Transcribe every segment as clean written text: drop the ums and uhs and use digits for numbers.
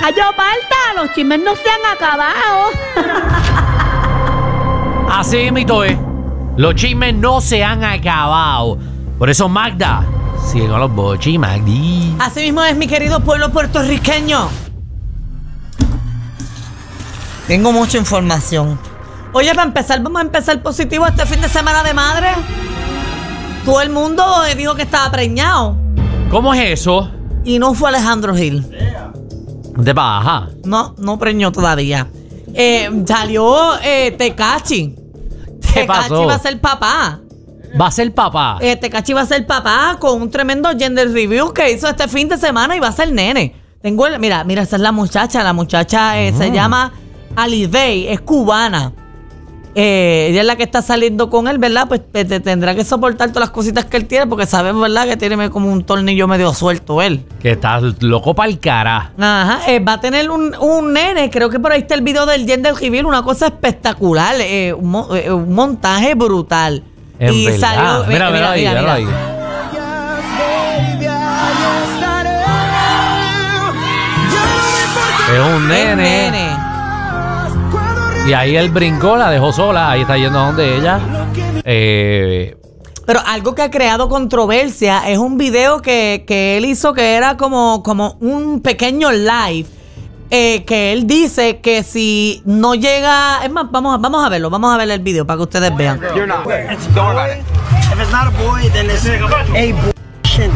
Yo parta, los chismes no se han acabado. Así mismo es. Los chismes no se han acabado. Por eso, Magda, sigue con los bochis, Magdi. Así mismo es, mi querido pueblo puertorriqueño. Tengo mucha información. Oye, para empezar, vamos a empezar positivo este fin de semana de madre. Todo el mundo dijo que estaba preñado. ¿Cómo es eso? Y no fue Alejandro Gil. De baja. No preñó todavía. Salió Tekashi. ¿Qué pasó? Tekashi va a ser papá. Va a ser papá. Tekashi va a ser papá con un tremendo gender review que hizo este fin de semana y va a ser nene. Mira, esa es la muchacha. La muchacha se llama Alibey, es cubana. Ella es la que está saliendo con él, ¿verdad? Pues tendrá que soportar todas las cositas que él tiene, porque sabemos, ¿verdad?, que tiene como un tornillo medio suelto él. Que está loco para el cara. Ajá, va a tener un nene, creo que por ahí está el video del gender reveal, una cosa espectacular, un montaje brutal. En verdad. Salió, Mira ahí. Es un nene. Y ahí él brincó, la dejó sola. Ahí está yendo a donde ella. Pero algo que ha creado controversia es un video que él hizo que era como un pequeño live. Que él dice que si no llega... Es más, vamos a verlo. Vamos a ver el video para que ustedes vean. You're not. Don't worry about it. If it's not a boy, then it's a bullshit.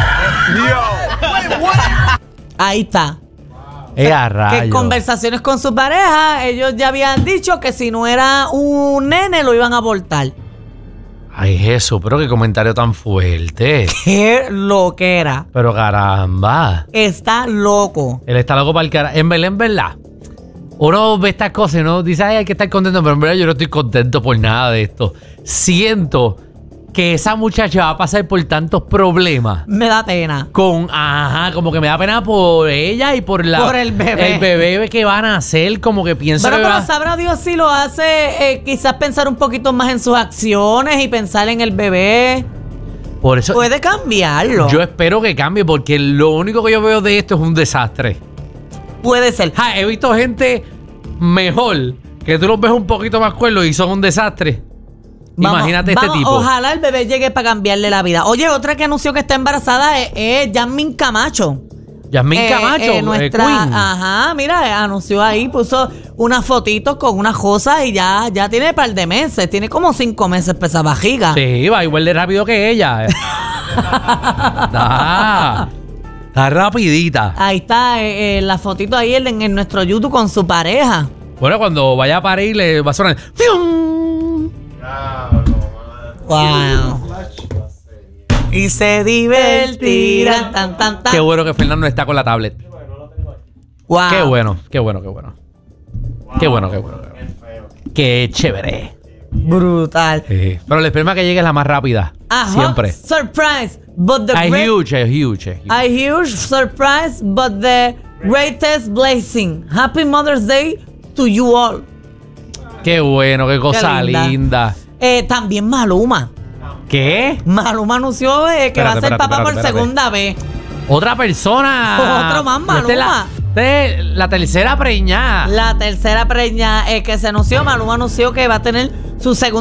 Yo. Ahí está. Que conversaciones con su pareja, ellos ya habían dicho que si no era un nene lo iban a abortar. Ay, eso, pero qué comentario tan fuerte. Qué loquera. Pero caramba. Está loco. Él está loco para el cara. En verdad. Uno ve estas cosas y uno dice, ay, hay que estar contento, pero en verdad yo no estoy contento por nada de esto. Siento que esa muchacha va a pasar por tantos problemas. Me da pena. Como que me da pena por ella y por el bebé. El bebé que van a hacer, como que pienso Pero que sabrá Dios si lo hace quizás pensar un poquito más en sus acciones y pensar en el bebé. Por eso puede cambiarlo. Yo espero que cambie, porque lo único que yo veo de esto es un desastre. Puede ser. He visto gente mejor, que tú los ves un poquito más cuerdos y son un desastre. Imagínate este tipo. Ojalá el bebé llegue para cambiarle la vida. Oye, otra que anunció que está embarazada es Yasmín Camacho. Yasmín Camacho, nuestra Queen. Ajá, mira, anunció ahí, puso unas fotitos con unas cosas y ya tiene un par de meses. Tiene como 5 meses esa vajiga. Sí, va igual de rápido que ella. Está rapidita. Ahí está la fotito ahí en nuestro YouTube con su pareja. Bueno, cuando vaya a parir le va a sonar ¡fium! Wow. Y se divertirán tan. Qué bueno que Fernando está con la tablet. Wow. Qué bueno. Qué chévere. Brutal. Sí. Pero la esperma que llegue es la más rápida. Siempre. Surprise, but the huge. A huge surprise, but the greatest blessing. Happy Mother's Day to you all. Qué bueno, qué cosa linda. También Maluma. ¿Qué? Maluma anunció que va a ser papá por segunda vez. Otra persona. Otro más Maluma. La tercera preñada. La tercera preñada que se anunció. Maluma anunció que va a tener su segunda